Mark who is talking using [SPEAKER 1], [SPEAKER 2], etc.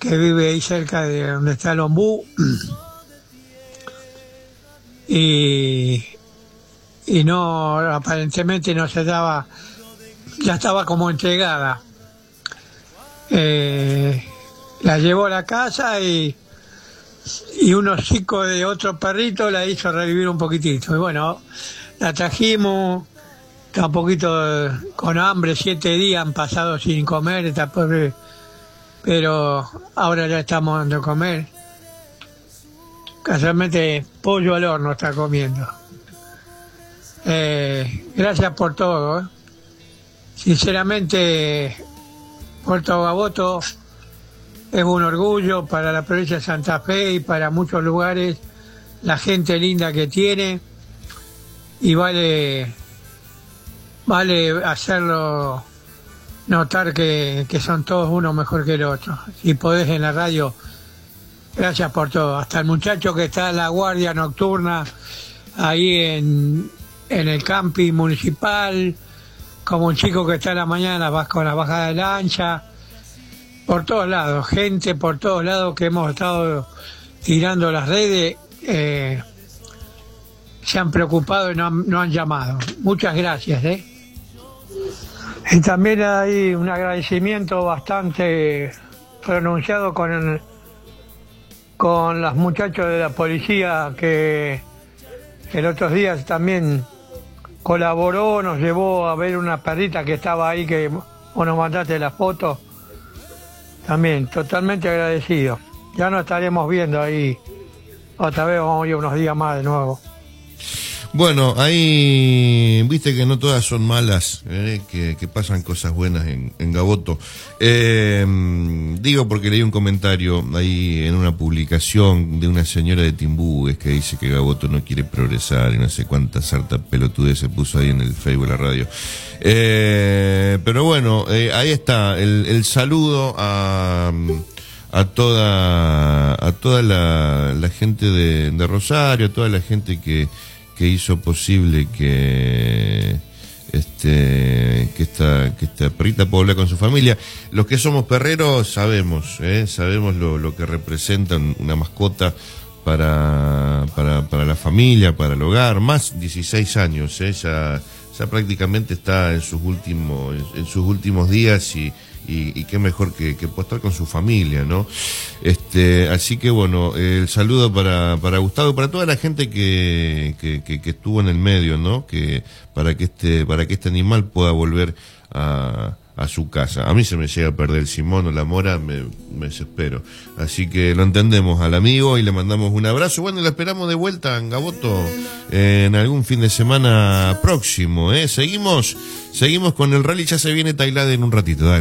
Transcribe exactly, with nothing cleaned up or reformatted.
[SPEAKER 1] que vive ahí cerca de donde está el ombú, y, y no, aparentemente no se daba, ya estaba como entregada. Eh, la llevó a la casa y, y unos chicos de otro perrito la hizo revivir un poquitito. Y bueno, la trajimos, está un poquito con hambre, siete días han pasado sin comer, esta pobre, pero ahora ya estamos dando a comer. Casualmente pollo al horno está comiendo. Eh, gracias por todo, ¿eh? Sinceramente, Puerto Gaboto es un orgullo para la provincia de Santa Fe y para muchos lugares, la gente linda que tiene, y vale, vale hacerlo notar que, que son todos uno mejor que el otro. Si podés en la radio, gracias por todo. Hasta el muchacho que está en la guardia nocturna, ahí en, en el camping municipal, como un chico que está en la mañana con la bajada de lancha, por todos lados, gente por todos lados que hemos estado tirando las redes, eh, se han preocupado y no han, no han llamado. Muchas gracias, ¿eh? Y también hay un agradecimiento bastante pronunciado con el, con los muchachos de la policía que el otros días también colaboró, nos llevó a ver una perrita que estaba ahí, que vos nos mandaste la foto. También, totalmente agradecido. Ya nos estaremos viendo ahí. Otra vez vamos a ir unos días más de nuevo.
[SPEAKER 2] Bueno, ahí viste que no todas son malas, eh, que, que pasan cosas buenas en, en Gaboto. Eh, digo porque leí un comentario ahí en una publicación de una señora de Timbúes que dice que Gaboto no quiere progresar y no sé cuánta sarta pelotudez se puso ahí en el Facebook de la radio. Eh, pero bueno, eh, ahí está el, el saludo a... a toda a toda la, la gente de, de Rosario, a toda la gente que, que hizo posible que este que esta que esta perrita pueda hablar con su familia. Los que somos perreros sabemos, ¿eh? sabemos lo, lo que representa una mascota para, para, para la familia, para el hogar, más dieciséis años, ¿eh? ya, ya prácticamente está en sus últimos, en, en sus últimos días y Y, y qué mejor que, que estar con su familia, ¿no? Este, así que bueno, el saludo para, para Gustavo y para toda la gente que, que, que, que estuvo en el medio, ¿no? Que, para que este, para que este animal pueda volver a, a su casa. A mí se me llega a perder el Simón o la Mora, me, me desespero. Así que lo entendemos al amigo y le mandamos un abrazo. Bueno, lo esperamos de vuelta en Gaboto eh, en algún fin de semana próximo, ¿eh? Seguimos, seguimos con el rally, ya se viene Tailade en un ratito, dale.